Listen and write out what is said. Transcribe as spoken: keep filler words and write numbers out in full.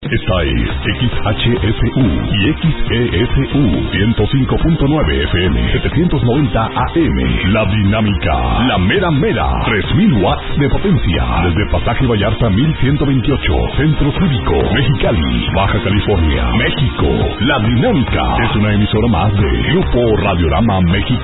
Esta es X H F U y X E F U ciento cinco punto nueve F M, setecientos noventa A M. La Dinámica, la mera mera, tres mil watts de potencia. Desde Pasaje Vallarta mil ciento veintiocho, Centro Cívico, Mexicali, Baja California, México. La Dinámica es una emisora más de Grupo Radiorama Mexicano.